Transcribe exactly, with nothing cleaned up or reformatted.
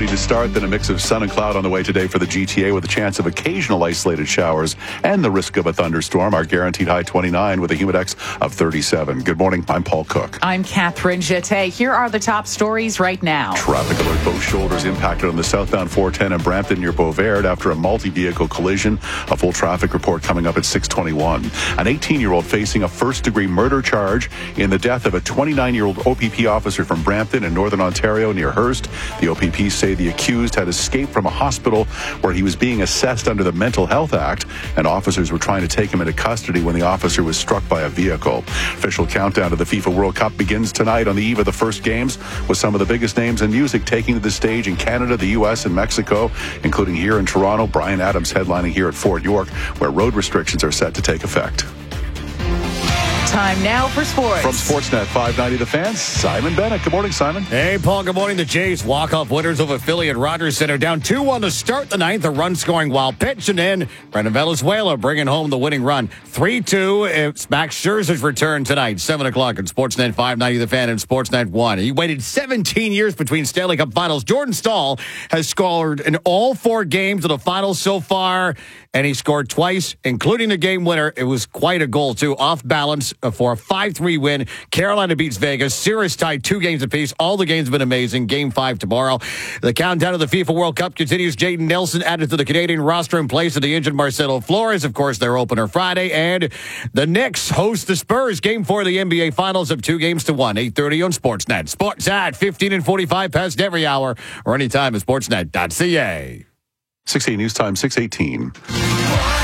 cloudy to start, then a mix of sun and cloud on the way today for the G T A with a chance of occasional isolated showers and the risk of a thunderstorm. Our guaranteed high twenty-nine with a humidex of thirty-seven. Good morning. I'm Paul Cook. I'm Catherine Jeté. Here are the top stories right now. Traffic alert. Both shoulders impacted on the southbound four ten in Brampton near Beauvert after a multi-vehicle collision. A full traffic report coming up at six twenty-one. An eighteen-year-old facing a first-degree murder charge in the death of a twenty-nine-year-old O P P officer from Brampton in Northern Ontario near Hearst. The O P P say the accused had escaped from a hospital where he was being assessed under the Mental Health Act, and officers were trying to take him into custody when the officer was struck by a vehicle. Official countdown to the FIFA World Cup begins tonight on the eve of the first games, with some of the biggest names in music taking to the stage in Canada, the U S, and Mexico, including here in Toronto. Bryan Adams headlining here at Fort York, where road restrictions are set to take effect. Time now for sports. From Sportsnet five ninety The Fan, Simon Bennett. Good morning, Simon. Hey, Paul. Good morning. The Jays walk-off winners over Philly at Rogers Center, down two one to start the ninth. A run scoring while pitching in. Brendan Valenzuela bringing home the winning run. three two. It's Max Scherzer's return tonight, seven o'clock on Sportsnet five ninety The Fan and Sportsnet one. He waited seventeen years between Stanley Cup finals. Jordan Staal has scored in all four games of the finals so far, and he scored twice, including the game winner. It was quite a goal, too, off balance for a five three win. Carolina beats Vegas. Sirius tied two games apiece. All the games have been amazing. Game five tomorrow. The countdown to the FIFA World Cup continues. Jaden Nelson added to the Canadian roster in place of the injured Marcelo Flores. Of course, their opener Friday. And the Knicks host the Spurs. Game four of the N B A Finals of two games to one. eight thirty on Sportsnet. Sports at fifteen and forty-five past every hour or anytime at sportsnet dot c a. six eighteen News Time, six eighteen.